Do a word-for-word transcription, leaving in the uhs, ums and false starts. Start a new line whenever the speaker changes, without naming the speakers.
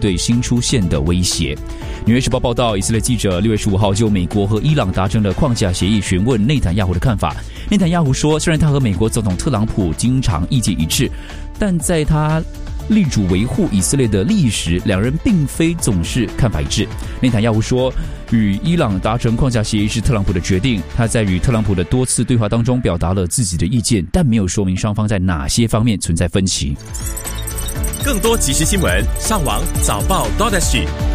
对新出现的威胁。纽约时报报道，以色列记者六月十五号就美国和伊朗达成的框架协议询问内塔尼亚胡的看法。内塔尼亚胡说，虽然他和美国总统特朗普经常意见一致，但在他力主维护以色列的利益时，两人并非总是看法一致。内塔尼亚胡说，与伊朗达成框架协议是特朗普的决定，他在与特朗普的多次对话当中表达了自己的意见，但没有说明双方在哪些方面存在分歧。
更多即时新闻，上网早报 .dot.s g。